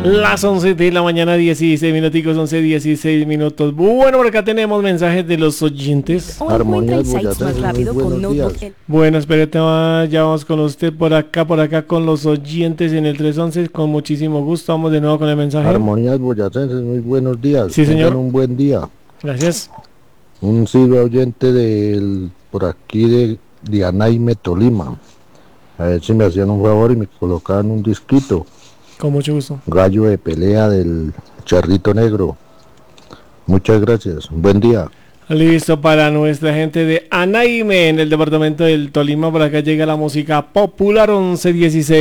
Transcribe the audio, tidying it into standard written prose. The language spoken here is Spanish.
Las 11 de la mañana, 16 minuticos, 11:16 minutos. Bueno, por acá tenemos mensajes de los oyentes. Armonías boyacenses, muy buenos días. Bueno, espérate, ya vamos con usted por acá con los oyentes en el 311, con muchísimo gusto. Vamos de nuevo con el mensaje. Armonías boyacenses, muy buenos días. Sí, señor. Tengan un buen día. Gracias. Un silbo oyente por aquí de Anaime, Tolima. A ver si me hacían un favor y me colocaban un disquito. Con mucho gusto. Gallo de pelea del Charrito Negro. Muchas gracias. Buen día. Listo para nuestra gente de Anaime en el departamento del Tolima. Por acá llega la música popular 11:16.